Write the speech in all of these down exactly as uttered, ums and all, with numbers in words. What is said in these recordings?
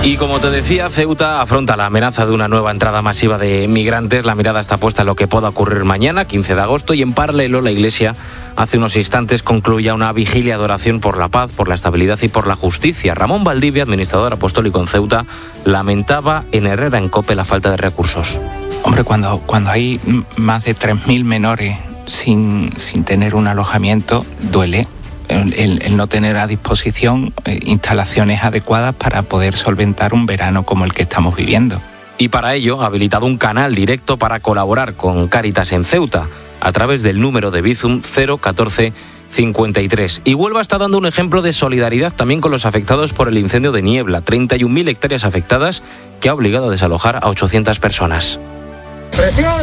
Y como te decía, Ceuta afronta la amenaza de una nueva entrada masiva de migrantes. La mirada está puesta en lo que pueda ocurrir mañana, quince de agosto, y en paralelo la Iglesia hace unos instantes concluía una vigilia de oración por la paz, por la estabilidad y por la justicia. Ramón Valdivia, administrador apostólico en Ceuta, lamentaba en Herrera en COPE la falta de recursos. Hombre, cuando, cuando hay más de tres mil menores sin, sin tener un alojamiento, duele. El, el no tener a disposición eh, instalaciones adecuadas para poder solventar un verano como el que estamos viviendo. Y para ello ha habilitado un canal directo para colaborar con Cáritas en Ceuta a través del número de Bizum cero catorce cincuenta y tres. Y Huelva está dando un ejemplo de solidaridad también con los afectados por el incendio de Niebla. treinta y un mil hectáreas afectadas que ha obligado a desalojar a ochocientas personas. ¡Presión!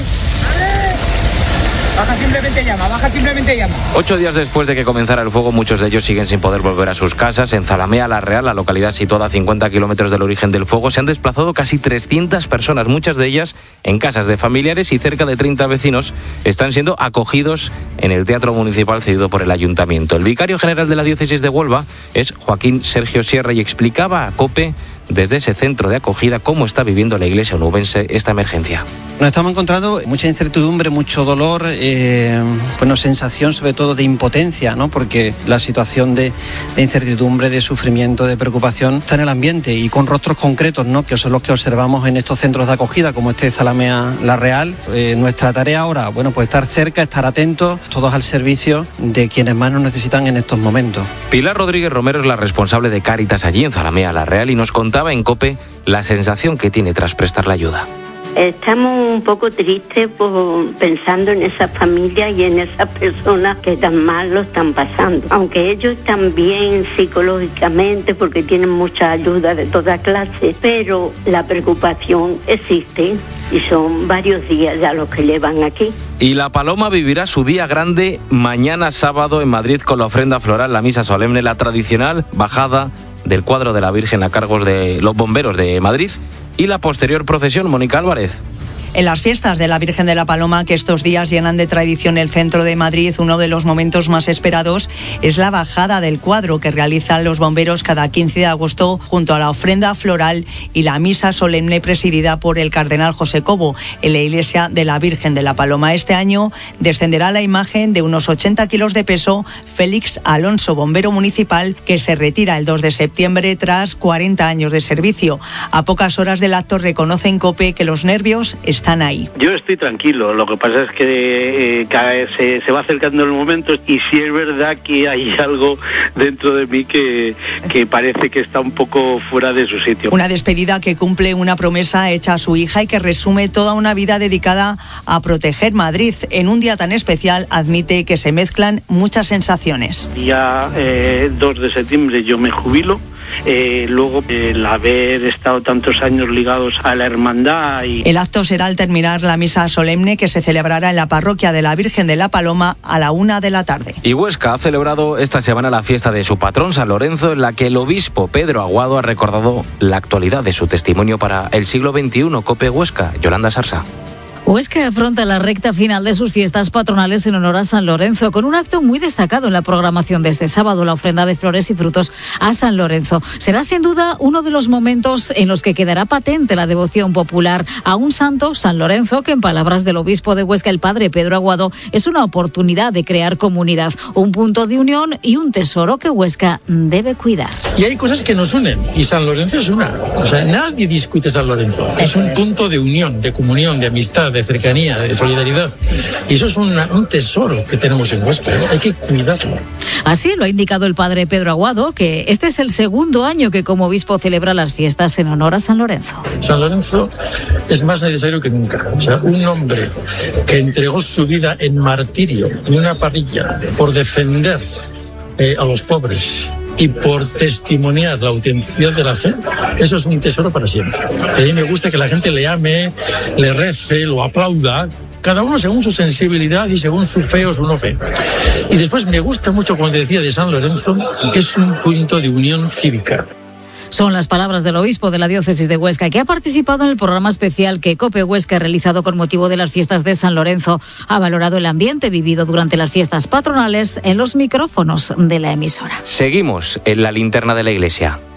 Baja simplemente llama, baja simplemente llama. Ocho días después de que comenzara el fuego, muchos de ellos siguen sin poder volver a sus casas. En Zalamea la Real, la localidad situada a cincuenta kilómetros del origen del fuego, se han desplazado casi trescientas personas, muchas de ellas en casas de familiares, y cerca de treinta vecinos están siendo acogidos en el Teatro Municipal cedido por el Ayuntamiento. El vicario general de la Diócesis de Huelva es Joaquín Sergio Sierra y explicaba a COPE desde ese centro de acogida cómo está viviendo la iglesia onubense esta emergencia. Nos estamos encontrando mucha incertidumbre, mucho dolor, eh, bueno, sensación sobre todo de impotencia, ¿no? Porque la situación de, de incertidumbre, de sufrimiento, de preocupación está en el ambiente, y con rostros concretos, ¿no? Que son los que observamos en estos centros de acogida como este de Zalamea La Real. Eh, nuestra tarea ahora, bueno, pues estar cerca, estar atentos, todos al servicio de quienes más nos necesitan en estos momentos. Pilar Rodríguez Romero es la responsable de Cáritas allí en Zalamea La Real y nos contaba en COPE la sensación que tiene tras prestar la ayuda. Estamos un poco tristes por, pensando en esas familias y en esas personas que tan mal lo están pasando. Aunque ellos están bien psicológicamente porque tienen mucha ayuda de toda clase, pero la preocupación existe y son varios días ya los que llevan aquí. Y La Paloma vivirá su día grande mañana sábado en Madrid con la ofrenda floral, la misa solemne, la tradicional bajada del cuadro de la Virgen a cargos de los bomberos de Madrid y la posterior procesión. Mónica Álvarez. En las fiestas de la Virgen de la Paloma, que estos días llenan de tradición el centro de Madrid, uno de los momentos más esperados es la bajada del cuadro que realizan los bomberos cada quince de agosto junto a la ofrenda floral y la misa solemne presidida por el cardenal José Cobo en la iglesia de la Virgen de la Paloma. Este año descenderá la imagen de unos ochenta kilos de peso Félix Alonso, bombero municipal, que se retira el dos de septiembre tras cuarenta años de servicio. A pocas horas del acto reconoce en COPE que los nervios están están ahí. Yo estoy tranquilo, lo que pasa es que eh, cada vez se, se va acercando el momento y sí es verdad que hay algo dentro de mí que, que parece que está un poco fuera de su sitio. Una despedida que cumple una promesa hecha a su hija y que resume toda una vida dedicada a proteger Madrid. En un día tan especial admite que se mezclan muchas sensaciones. Día eh, dos de septiembre yo me jubilo. Eh, luego el haber estado tantos años ligados a la hermandad. Y... El acto será al terminar la misa solemne que se celebrará en la parroquia de la Virgen de la Paloma a la una de la tarde. Y Huesca ha celebrado esta semana la fiesta de su patrón San Lorenzo, en la que el obispo Pedro Aguado ha recordado la actualidad de su testimonio para el siglo veintiuno. COPE Huesca, Yolanda Sarsa. Huesca afronta la recta final de sus fiestas patronales en honor a San Lorenzo, con un acto muy destacado en la programación de este sábado, la ofrenda de flores y frutos a San Lorenzo. Será sin duda uno de los momentos en los que quedará patente la devoción popular a un santo, San Lorenzo, que en palabras del obispo de Huesca, el padre Pedro Aguado, es una oportunidad de crear comunidad, un punto de unión y un tesoro que Huesca debe cuidar. Y hay cosas que nos unen, y San Lorenzo es una. O sea, nadie discute San Lorenzo. Es un punto de unión, de comunión, de amistad, de cercanía, de solidaridad. Y eso es una, un tesoro que tenemos en Huesca. Hay que cuidarlo. Así lo ha indicado el padre Pedro Aguado, que este es el segundo año que como obispo celebra las fiestas en honor a San Lorenzo. San Lorenzo es más necesario que nunca. O sea, un hombre que entregó su vida en martirio, en una parrilla, por defender eh, a los pobres y por testimoniar la autenticidad de la fe, eso es un tesoro para siempre. A mí me gusta que la gente le ame, le rece, lo aplauda, cada uno según su sensibilidad y según su fe o su no fe. Y después me gusta mucho cuando decía de San Lorenzo que es un punto de unión cívica. Son las palabras del obispo de la diócesis de Huesca, que ha participado en el programa especial que COPE Huesca ha realizado con motivo de las fiestas de San Lorenzo. Ha valorado el ambiente vivido durante las fiestas patronales en los micrófonos de la emisora. Seguimos en la linterna de la iglesia.